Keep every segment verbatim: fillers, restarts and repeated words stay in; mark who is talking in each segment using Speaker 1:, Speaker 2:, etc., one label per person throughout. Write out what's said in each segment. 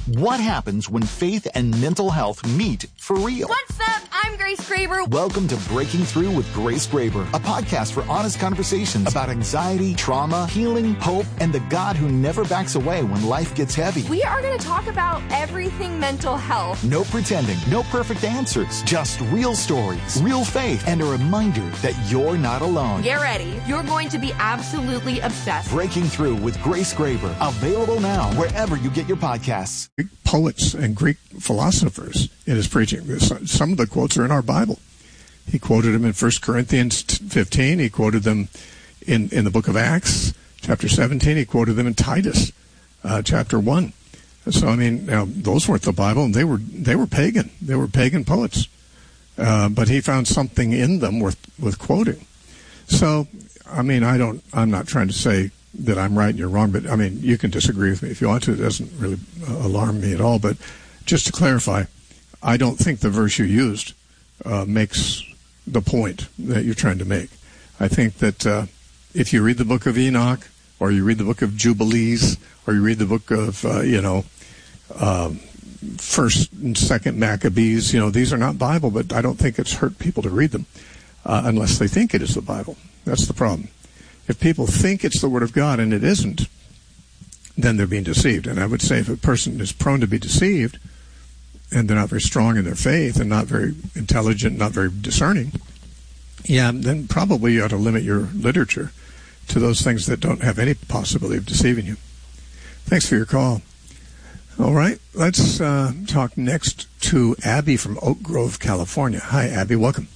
Speaker 1: What happens when faith and mental health meet for real?
Speaker 2: What's up? I'm Grace Graber.
Speaker 1: Welcome to Breaking Through with Grace Graber, a podcast for honest conversations about anxiety, trauma, healing, hope, and the God who never backs away when life gets heavy.
Speaker 2: We are going to talk about everything mental health.
Speaker 1: No pretending, no perfect answers, just real stories, real faith, and a reminder that you're not alone.
Speaker 2: Get ready. You're going to be absolutely obsessed.
Speaker 1: Breaking Through with Grace Graber, available now wherever you get your podcasts.
Speaker 3: Greek poets and Greek philosophers in his preaching. Some of the quotes are in our Bible. He quoted them in First Corinthians fifteen. He quoted them in, in the book of Acts, chapter seventeen. He quoted them in Titus, uh, chapter one. So, I mean, now, those weren't the Bible, and they were they were pagan. They were pagan poets. Uh, but he found something in them worth with quoting. So, I mean, I don't, I'm not trying to say that I'm right and you're wrong, but I mean, you can disagree with me if you want to. It doesn't really alarm me at all. But just to clarify, I don't think the verse you used uh, makes the point that you're trying to make. I think that uh, if you read the book of Enoch, or you read the book of Jubilees, or you read the book of, uh, you know, um, First and Second Maccabees, you know, these are not Bible, but I don't think it's hurt people to read them uh, unless they think it is the Bible. That's the problem. If people think it's the Word of God and it isn't, then they're being deceived. And I would say if a person is prone to be deceived and they're not very strong in their faith and not very intelligent, not very discerning, yeah, then probably you ought to limit your literature to those things that don't have any possibility of deceiving you. Thanks for your call. All right, let's uh, talk next to Abby from Oak Grove, California. Hi, Abby. Welcome.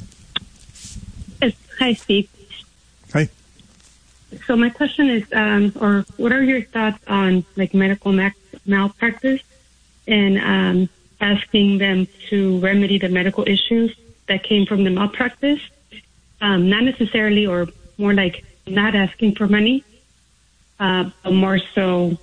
Speaker 4: Yes. Hi, Steve.
Speaker 3: Hi.
Speaker 4: So my question is, um, or what are your thoughts on like medical mac- malpractice and um, asking them to remedy the medical issues that came from the malpractice? Um, not necessarily, or more like not asking for money, uh, but more so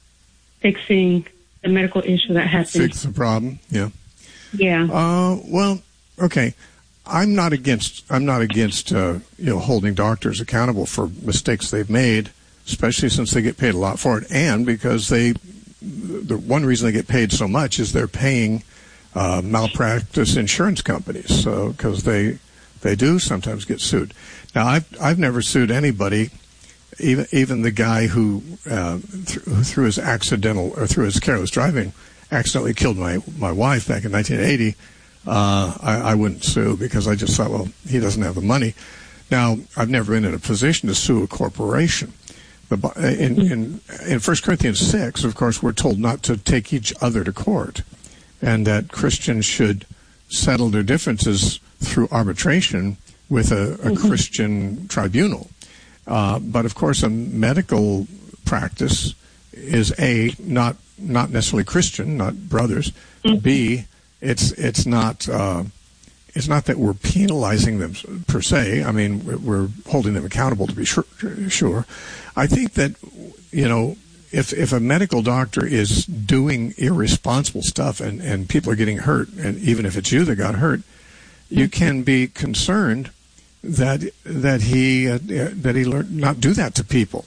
Speaker 4: fixing the medical issue that happened.
Speaker 3: Fix the problem, yeah.
Speaker 4: Yeah.
Speaker 3: Uh, well, okay. I'm not against. I'm not against uh, you know holding doctors accountable for mistakes they've made, especially since they get paid a lot for it, and because they, the one reason they get paid so much is they're paying uh, malpractice insurance companies, so because they they do sometimes get sued. Now, I've I've never sued anybody, even even the guy who uh, th- through his accidental or through his careless driving accidentally killed my my wife back in nineteen eighty. Uh, I, I wouldn't sue because I just thought, well, he doesn't have the money. Now, I've never been in a position to sue a corporation. The, in, in, in First Corinthians six, of course, we're told not to take each other to court and that Christians should settle their differences through arbitration with a, a mm-hmm. Christian tribunal. Uh, but, of course, a medical practice is, A, not, not necessarily Christian, not brothers, mm-hmm. B, It's it's not uh, it's not that we're penalizing them per se. I mean, we're holding them accountable to be sure. sure. I think that, you know, if if a medical doctor is doing irresponsible stuff and, and people are getting hurt, and even if it's you that got hurt, you can be concerned that that he uh, that he learned not do that to people,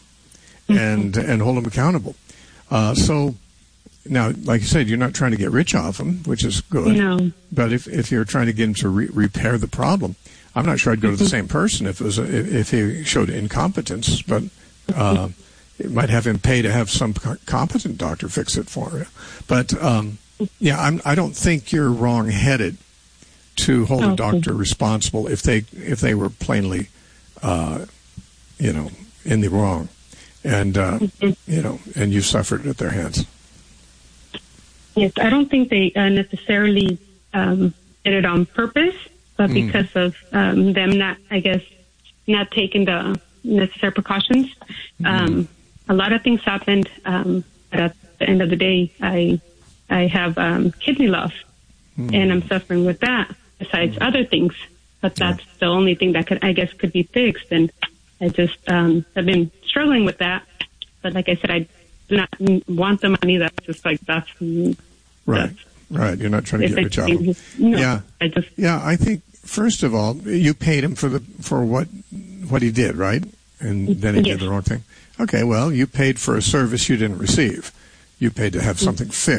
Speaker 3: and and hold them accountable. Uh, so. Now, like you said, you're not trying to get rich off them, which is good.
Speaker 4: No.
Speaker 3: But if if you're trying to get him to re- repair the problem, I'm not sure I'd go to the same person if it was a, if he showed incompetence. But uh, it might have him pay to have some competent doctor fix it for you. But um, yeah, I'm, I don't think you're wrong-headed to hold okay. a doctor responsible if they if they were plainly, uh, you know, in the wrong, and uh, you know, and you suffered at their hands.
Speaker 4: Yes, I don't think they uh, necessarily um, did it on purpose, but mm. because of um, them not, I guess, not taking the necessary precautions. Mm. Um, a lot of things happened, um, but at the end of the day, I I have um, kidney loss, mm. and I'm suffering with that, besides mm. other things. But that's yeah. the only thing that could, I guess, could be fixed, and I just um, have been struggling with that. But like I said, I do not want the money. That's just like that's
Speaker 3: right,
Speaker 4: that's,
Speaker 3: right. You're not trying to get rich out of him.
Speaker 4: No,
Speaker 3: yeah,
Speaker 4: I just
Speaker 3: yeah. I think first of all, you paid him for the for what what he did, right? And then he
Speaker 4: yes.
Speaker 3: did the wrong thing. Okay, well, you paid for a service you didn't receive. You paid to have something fixed.